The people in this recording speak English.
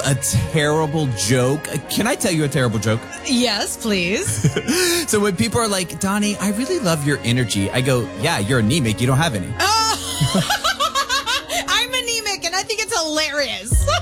a terrible joke? Can I tell you a terrible joke? Yes, please. So when people are like, Donnie, I really love your energy. I go, yeah, you're anemic. You don't have any. I'm anemic and I think it's hilarious.